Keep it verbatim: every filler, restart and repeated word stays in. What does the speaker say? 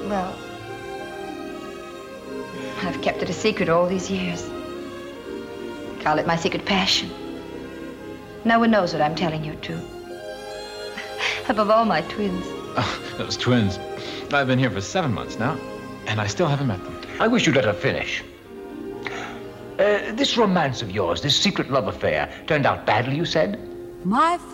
Well, I've kept it a secret all these years. I call it my secret passion. No one knows what I'm telling you, too. Above all, my twins. Oh, those twins. I've been here for seven months now, and I still haven't met them. I wish you'd let her finish. Uh, this romance of yours, this secret love affair, turned out badly, you said? My